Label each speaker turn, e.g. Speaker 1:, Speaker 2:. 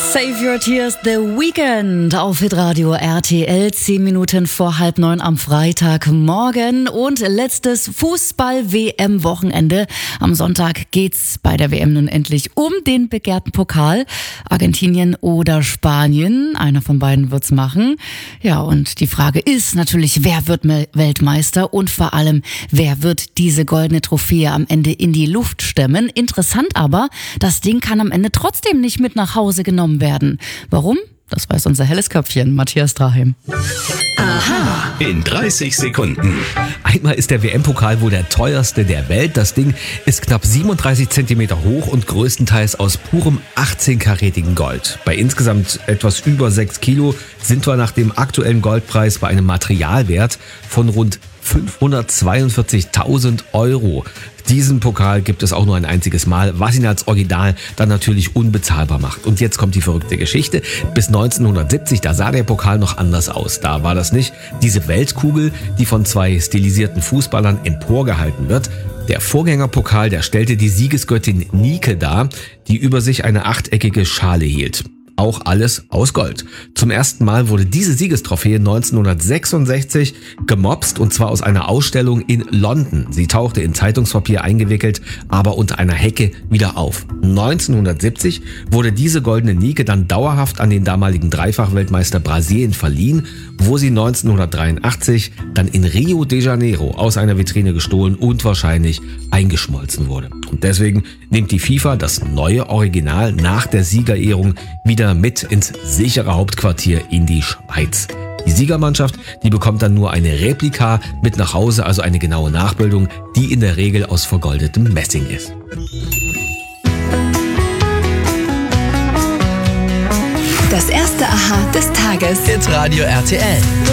Speaker 1: Save Your Tears, The Weekend auf Hitradio RTL, 10 Minuten vor 8:30 am Freitagmorgen und letztes Fußball-WM-Wochenende. Am Sonntag geht's bei der WM nun endlich um den begehrten Pokal. Argentinien oder Spanien, einer von beiden wird's machen. Ja, und die Frage ist natürlich, wer wird Weltmeister und vor allem, wer wird diese goldene Trophäe am Ende in die Luft stemmen? Interessant aber, das Ding kann am Ende trotzdem nicht mit nach Hause genommen werden. Warum? Das weiß unser helles Köpfchen, Matthias Draheim.
Speaker 2: Aha. In 30 Sekunden.
Speaker 3: Einmal ist der WM-Pokal wohl der teuerste der Welt. Das Ding ist knapp 37 Zentimeter hoch und größtenteils aus purem 18-karätigen Gold. Bei insgesamt etwas über 6 Kilo sind wir nach dem aktuellen Goldpreis bei einem Materialwert von rund 542.000 Euro. Diesen Pokal gibt es auch nur ein einziges Mal, was ihn als Original dann natürlich unbezahlbar macht. Und jetzt kommt die verrückte Geschichte. Bis 1970, da sah der Pokal noch anders aus. Da war das nicht diese Weltkugel, die von zwei stilisierten Fußballern emporgehalten wird. Der Vorgängerpokal, der stellte die Siegesgöttin Nike dar, die über sich eine achteckige Schale hielt. Auch alles aus Gold. Zum ersten Mal wurde diese Siegestrophäe 1966 gemopst und zwar aus einer Ausstellung in London. Sie tauchte in Zeitungspapier eingewickelt, aber unter einer Hecke wieder auf. 1970 wurde diese goldene Nike dann dauerhaft an den damaligen Dreifach-Weltmeister Brasilien verliehen, wo sie 1983 dann in Rio de Janeiro aus einer Vitrine gestohlen und wahrscheinlich eingeschmolzen wurde. Und deswegen nimmt die FIFA das neue Original nach der Siegerehrung wieder mit ins sichere Hauptquartier in die Schweiz. Die Siegermannschaft, die bekommt dann nur eine Replika mit nach Hause, also eine genaue Nachbildung, die in der Regel aus vergoldetem Messing ist.
Speaker 4: Das erste Aha des Tages.
Speaker 2: Hitradio RTL.